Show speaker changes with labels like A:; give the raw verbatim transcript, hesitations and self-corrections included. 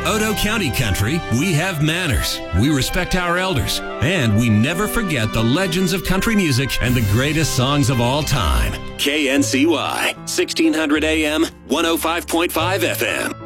A: Otoe County country, we have manners, we respect our elders, and we never forget the legends of country music and the greatest songs of all time. K N C Y, sixteen hundred A M, one oh five point five F M.